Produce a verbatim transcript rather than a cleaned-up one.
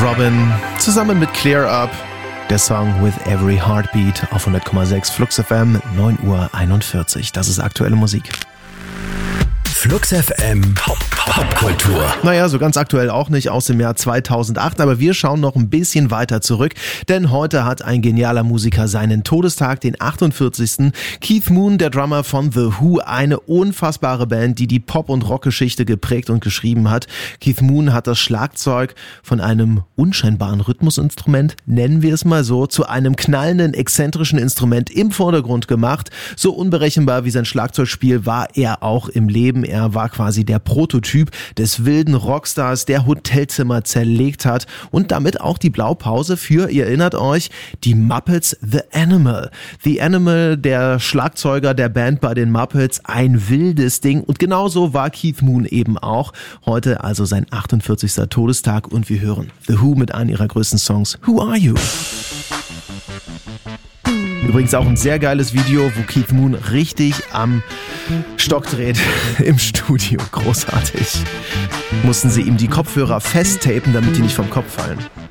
Robin zusammen mit Clear Up. Der Song With Every Heartbeat auf hundert Komma sechs Flux F M, neun Uhr einundvierzig. Das ist aktuelle Musik. Flux F M Pop Popkultur. Naja, so ganz aktuell auch nicht, aus dem Jahr zweitausendacht, aber wir schauen noch ein bisschen weiter zurück, denn heute hat ein genialer Musiker seinen Todestag, den achtundvierzigsten Keith Moon, der Drummer von The Who, eine unfassbare Band, die die Pop- und Rockgeschichte geprägt und geschrieben hat. Keith Moon hat das Schlagzeug von einem unscheinbaren Rhythmusinstrument, nennen wir es mal so, zu einem knallenden, exzentrischen Instrument im Vordergrund gemacht. So unberechenbar wie sein Schlagzeugspiel war er auch im Leben. Er war quasi der Prototyp des wilden Rockstars, der Hotelzimmer zerlegt hat und damit auch die Blaupause für, ihr erinnert euch, die Muppets The Animal. The Animal, der Schlagzeuger der Band bei den Muppets, ein wildes Ding und genauso war Keith Moon eben auch. Heute also sein achtundvierzigster Todestag und wir hören The Who mit einem ihrer größten Songs, Who Are You? Übrigens auch ein sehr geiles Video, wo Keith Moon richtig am Stock dreht im Studio. Großartig. Mussten sie ihm die Kopfhörer festtapen, damit die nicht vom Kopf fallen.